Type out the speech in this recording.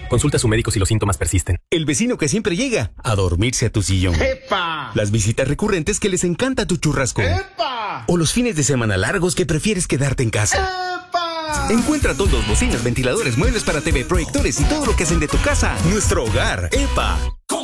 Consulta a su médico si los síntomas persisten. El vecino que siempre llega a dormirse a tu sillón. ¡Epa! Las visitas recurrentes que les encanta tu churrasco. ¡Epa! O los fines de semana largos que prefieres quedarte en casa. ¡Epa! Encuentra todos, bocinas, ventiladores, muebles para TV, proyectores y todo lo que hacen de tu casa nuestro hogar. ¡Epa!